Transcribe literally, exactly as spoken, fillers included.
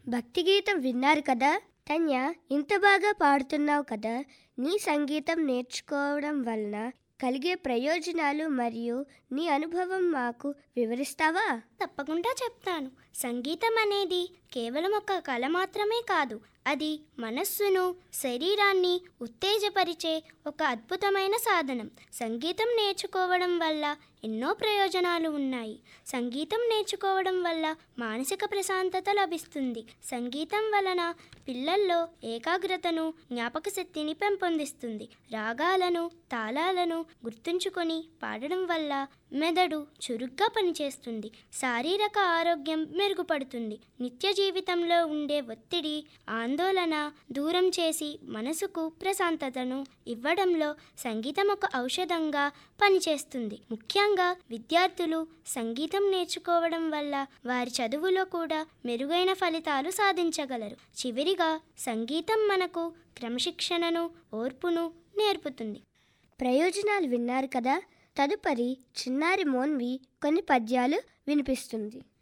భక్తి గీతం విన్నారు కదా తన్య, ఇంత బాగా పాడుతున్నావు కదా. నీ సంగీతం నేర్చుకోవడం వలన కలిగే ప్రయోజనాలు మరియు నీ అనుభవం మాకు వివరిస్తావా? తప్పకుండా చెప్తాను. సంగీతం అనేది కేవలం ఒక కళ మాత్రమే కాదు, అది మనస్సును, శరీరాన్ని ఉత్తేజపరిచే ఒక అద్భుతమైన సాధనం. సంగీతం నేర్చుకోవడం వల్ల ఎన్నో ప్రయోజనాలు ఉన్నాయి. సంగీతం నేర్చుకోవడం వల్ల మానసిక ప్రశాంతత లభిస్తుంది. సంగీతం వలన పిల్లల్లో ఏకాగ్రతను, జ్ఞాపక శక్తిని పెంపొందిస్తుంది. రాగాలను, తాళాలను గుర్తుంచుకొని పాడడం వల్ల మెదడు చురుగ్గా పనిచేస్తుంది. శారీరక ఆరోగ్యం మెరుగుపడుతుంది. నిత్య జీవితంలో ఉండే ఒత్తిడి, ఆందోళన దూరం చేసి మనసుకు ప్రశాంతతను ఇవ్వడంలో సంగీతం ఒక ఔషధంగా పనిచేస్తుంది. ముఖ్యంగా విద్యార్థులు సంగీతం నేర్చుకోవడం వల్ల వారి చదువులో కూడా మెరుగైన ఫలితాలు సాధించగలరు. చివరిగా సంగీతం మనకు క్రమశిక్షణను, ఓర్పును నేర్పుతుంది. ప్రయోజనాలు విన్నారు కదా. తదుపరి చిన్నారి మోన్వి కొన్ని పద్యాలు వినిపిస్తుంది.